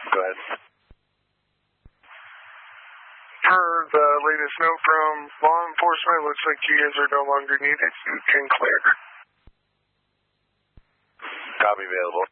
Go ahead. Per the latest note from law enforcement, looks like you guys are no longer needed. You can clear. Copy available.